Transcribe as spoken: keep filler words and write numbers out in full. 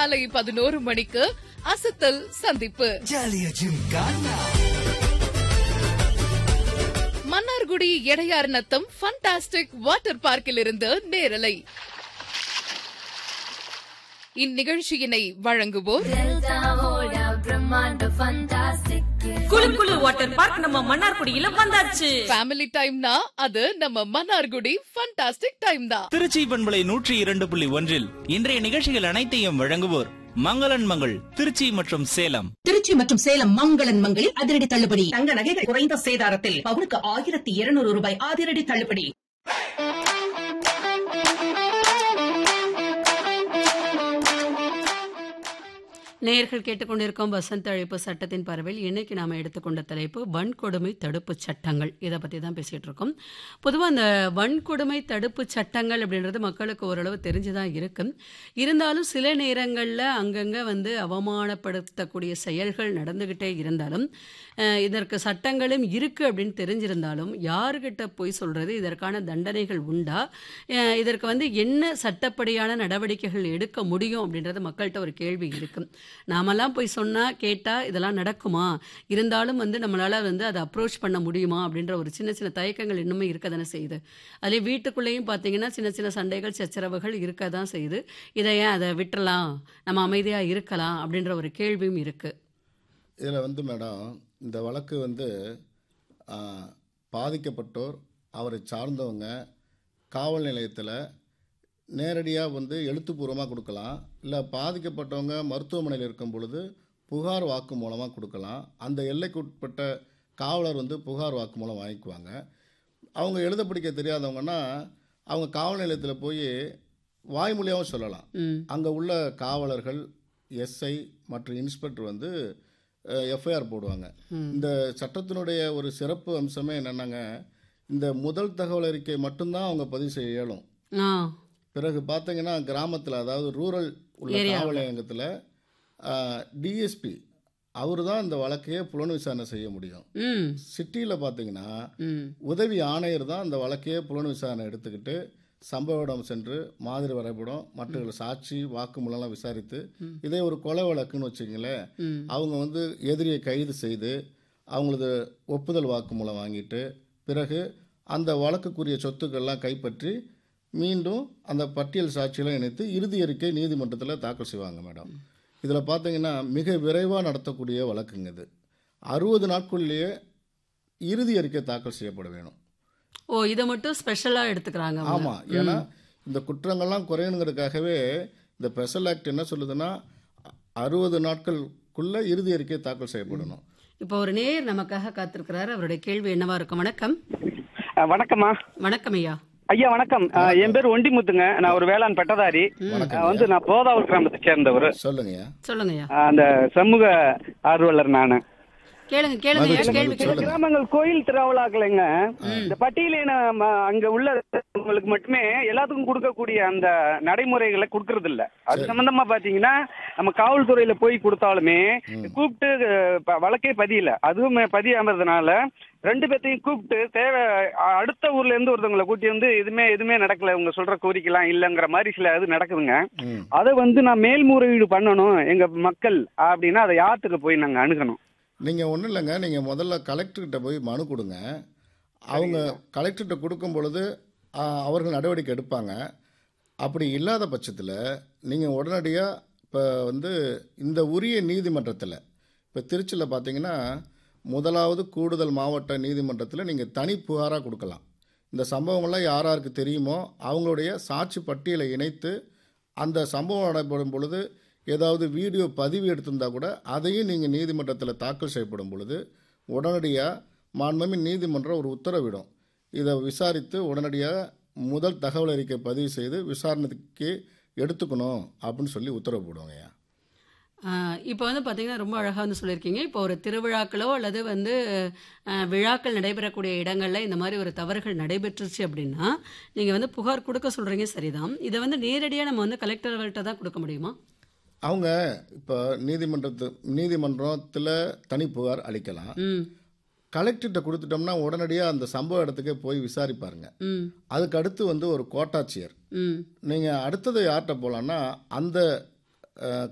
காலை பதினோரு மணிக்கு அசத்தல் சந்திப்பு. மன்னார்குடி எடையார் நத்தம் ஃபண்டாஸ்டிக் வாட்டர் பார்க்கில் இருந்து நேரலை. இந்நிகழ்ச்சியினை வழங்குவோர் குளு குளு வாட்டர் பார்க் நம்ம மன்னார்குடியில வந்தாச்சு. ஃபேமிலி டைம்னா அது நம்ம மன்னார்குடி ஃபண்டாஸ்டிக் டைம் தான். திருச்சி பண்பலை நூற்றி இரண்டு புள்ளி ஒன்றில் இன்றைய நிகழ்ச்சிகள் அனைத்தையும் வழங்குவோர் மங்களன் மங்கள் திருச்சி மற்றும் சேலம். திருச்சி மற்றும் சேலம் மங்களன் மங்களில் அதிரடி தள்ளுபடி. தங்க நகைகள் குறைந்த சேதாரத்தில் பவுனுக்கு ஆயிரத்தி இருநூறு ரூபாய் அதிரடி தள்ளுபடி. நேயர்கள் கேட்டுக்கொண்டிருக்கும் வசந்த அழைப்பு சட்டத்தின் பரவில் இன்னைக்கு நாம எடுத்துக்கொண்ட தலைப்பு வன்கொடுமை தடுப்பு சட்டங்கள். இதை பத்தி தான் பேசிட்டு இருக்கோம். பொதுவாக அந்த வன்கொடுமை தடுப்பு சட்டங்கள் அப்படின்றது மக்களுக்கு ஓரளவு தெரிஞ்சுதான் இருக்கு. இருந்தாலும் சில நேரங்களில் அங்கங்க வந்து அவமானப்படுத்தக்கூடிய செயல்கள் நடந்துகிட்டே இருந்தாலும் இதற்கு சட்டங்களும் இருக்கு அப்படின்னு தெரிஞ்சிருந்தாலும் யாருகிட்ட போய் சொல்றது, இதற்கான தண்டனைகள் உண்டா, இதற்கு வந்து என்ன சட்டப்படியான நடவடிக்கைகள் எடுக்க முடியும் அப்படின்றது மக்கள்கிட்ட ஒரு கேள்வி இருக்கு. நாமெல்லாம் போய் சொன்னா கேட்டா இதெல்லாம் நடக்குமா, இருந்தாலும் வந்து நம்மளால வந்து அதை அப்ரோச் பண்ண முடியுமா அப்படின்ற ஒரு சின்ன சின்ன தயக்கங்கள் இன்னுமே இருக்க தானே செய்யுது. அதே வீட்டுக்குள்ளேயும் பார்த்தீங்கன்னா சின்ன சின்ன சண்டைகள் சச்சரவுகள் இருக்க தான் செய்யுது. இதை ஏன் அதை விட்டுறலாம், நம்ம அமைதியா இருக்கலாம் அப்படின்ற ஒரு கேள்வியும் இருக்கு. இதில் வந்து மேடம் இந்த வழக்கு வந்து பாதிக்கப்பட்டோர் அவரை சார்ந்தவங்க காவல் நிலையத்தில் நேரடியாக வந்து எழுத்துப்பூர்வமாக கொடுக்கலாம், இல்லை பாதிக்கப்பட்டவங்க மருத்துவமனையில் இருக்கும் பொழுது புகார் வாக்கு மூலமாக கொடுக்கலாம். அந்த எல்லைக்குட்பட்ட காவலர் வந்து புகார் வாக்கு மூலம் வாங்கிக்குவாங்க. அவங்க எழுத படிக்க தெரியாதவங்கன்னா அவங்க காவல் நிலையத்தில் போய் வாய்மொழியாகவும் சொல்லலாம். அங்கே உள்ள காவலர்கள் எஸ்ஐ மற்றும் இன்ஸ்பெக்டர் வந்து எஃப்ஐஆர் போடுவாங்க. இந்த சட்டத்தினுடைய ஒரு சிறப்பு அம்சமே என்னென்னாங்க, இந்த முதல் தகவல் அறிக்கை மட்டும்தான் அவங்க பதிவு செய்ய இயலும். பிறகு பார்த்தீங்கன்னா கிராமத்தில், அதாவது ரூரல் உள்ள காவல் நிலையத்தில் டிஎஸ்பி அவர் தான் இந்த வழக்கையே புலன் விசாரணை செய்ய முடியும். சிட்டியில் பார்த்தீங்கன்னா உதவி ஆணையர் தான் இந்த வழக்கையே புலன் விசாரணை எடுத்துக்கிட்டு சம்பவ இடம் சென்று மாதிரி வரைபடம் மற்ற சாட்சி வாக்குமூலம் விசாரித்து, இதே ஒரு கொலை வழக்குன்னு வச்சுங்களேன், அவங்க வந்து எதிரியை கைது செய்து அவங்களது ஒப்புதல் வாக்குமூலம் வாங்கிட்டு பிறகு அந்த வழக்குக்குரிய சொத்துக்கள்லாம் கைப்பற்றி மீண்டும் அந்த பட்டியல் சாட்சியெல்லாம் இணைத்து இறுதி அறிக்கை நீதிமன்றத்தில் தாக்கல் செய்வாங்க மேடம். இதில் பார்த்தீங்கன்னா மிக விரைவாக நடத்தக்கூடிய வழக்குங்க இது. அறுபது நாட்குள்ளேயே இறுதி அறிக்கை தாக்கல் செய்யப்பட வேணும். ஓ, இதை மட்டும் ஸ்பெஷலாக எடுத்துக்கிறாங்க. ஆமாம், ஏன்னா இந்த குற்றங்கள்லாம் குறையணுங்கிறதுக்காகவே இந்த ஸ்பெஷல் ஆக்ட் என்ன சொல்லுதுன்னா அறுபது நாட்களுக்குள்ள இறுதி அறிக்கை தாக்கல் செய்யப்படணும். இப்போ ஒரு நேயர் நமக்காக காத்திருக்கிறாரு. அவருடைய கேள்வி என்னவா இருக்கும்? வணக்கம். வணக்கம்மா. வணக்கம் ஐயா. ஐயா வணக்கம். என் பேர் ஒண்டிமுத்துங்க. நான் ஒரு வேளாண் பட்டதாரி. வந்து நான் போதாவூர் கிராமத்தை சேர்ந்தவர். சொல்லுங்க சொல்லுங்க. அந்த சமூக ஆர்வலர் நானு. கேளுங்க கேளுங்க. கிராமங்கள் கோயில் திருவிழாக்களைங்க இந்த பட்டியலின அங்க உள்ள உங்களுக்கு மட்டுமே எல்லாத்துக்கும் கொடுக்கக்கூடிய அந்த நடைமுறைகளை கொடுக்கறது இல்ல. அது சம்பந்தமா பாத்தீங்கன்னா நம்ம காவல்துறையில போய் கொடுத்தாலுமே கூப்பிட்டு வழக்கே பதியல. அதுவும் பதியாமறதுனால ரெண்டு பேர்த்தையும் கூப்பிட்டு தேவை அடுத்த ஊர்ல இருந்து ஒருத்தவங்களை கூட்டி வந்து எதுவுமே எதுவுமே நடக்கல, உங்க சொல்ற கோரிக்கைலாம் இல்லைங்கிற மாதிரி சில இது நடக்குதுங்க. அதை வந்து நான் மேல்முறையீடு பண்ணணும் எங்க மக்கள் அப்படின்னா அதை யாத்துக்கு போய் நாங்க அணுகணும்? நீங்கள் ஒன்றும் இல்லைங்க, நீங்கள் முதல்ல கலெக்டர்கிட்ட போய் மனு கொடுங்க. அவங்க கலெக்டர்கிட்ட கொடுக்கும் பொழுது அவர்கள் நடவடிக்கை எடுப்பாங்க. அப்படி இல்லாத பட்சத்தில் நீங்கள் உடனடியாக இப்போ வந்து இந்த உரிய நீதிமன்றத்தில், இப்போ திருச்சியில் பார்த்தீங்கன்னா முதலாவது கூடுதல் மாவட்ட நீதிமன்றத்தில் நீங்கள் தனி புகாராக கொடுக்கலாம். இந்த சம்பவங்கள்லாம் யார் யாருக்கு தெரியுமோ அவங்களுடைய சாட்சி பட்டியலை இணைத்து அந்த சம்பவம் நடைபெறும் பொழுது ஏதாவது வீடியோ பதிவு எடுத்திருந்தா கூட அதையும் நீங்கள் நீதிமன்றத்தில் தாக்கல் செய்யப்படும் பொழுது உடனடியாக மாண்புமிகு நீதிமன்றம் ஒரு உத்தரவிடும். இதை விசாரித்து உடனடியாக முதல் தகவல் அறிக்கை பதிவு செய்து விசாரணைக்கு எடுத்துக்கணும் அப்படின்னு சொல்லி உத்தரவு போடுவாங்க. இப்போ வந்து பார்த்தீங்கன்னா ரொம்ப அழகாக வந்து சொல்லியிருக்கீங்க. இப்போ ஒரு திருவிழாக்களோ அல்லது வந்து விழாக்கள் நடைபெறக்கூடிய இடங்களில் இந்த மாதிரி ஒரு தவறுகள் நடைபெற்றுச்சு அப்படின்னா நீங்கள் வந்து புகார் கொடுக்க சொல்கிறீங்க, சரிதான். இதை வந்து நேரடியாக நம்ம வந்து கலெக்டர்கள்ட்ட தான் கொடுக்க முடியுமா? அவங்க இப்போ நீதிமன்றத்து நீதிமன்றத்தில் தனி புகார் அளிக்கலாம். கலெக்டர்கிட்ட கொடுத்துட்டோம்னா உடனடியாக அந்த சம்பவ இடத்துக்கே போய் விசாரிப்பாருங்க. அதுக்கு அடுத்து வந்து ஒரு கோட்டாட்சியர். நீங்கள் அடுத்தது யார்கிட்ட போகலான்னா அந்த